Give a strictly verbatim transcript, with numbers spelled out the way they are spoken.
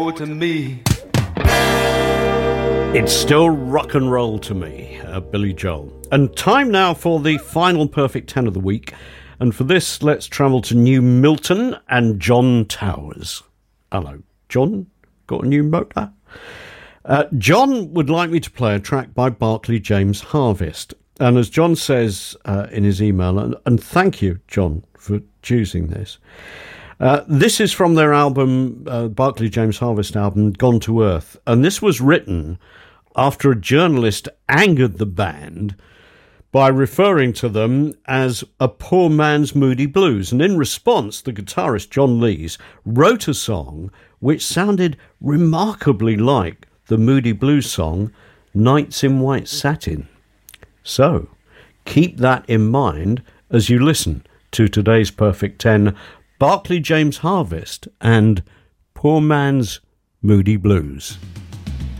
To me. It's still rock and roll to me, uh, Billy Joel. And time now for the final Perfect ten of the week. And for this, let's travel to New Milton and John Towers. Hello, John. Got a new motor? Uh, John would like me to play a track by Barclay James Harvest. And as John says uh, in his email, and, and thank you, John, for choosing this. Uh, this is from their album, uh, Barclay James Harvest album, Gone to Earth. And this was written after a journalist angered the band by referring to them as a poor man's Moody Blues. And in response, the guitarist John Lees wrote a song which sounded remarkably like the Moody Blues song, Nights in White Satin. So, keep that in mind as you listen to today's Perfect ten, Barclay James Harvest and Poor Man's Moody Blues.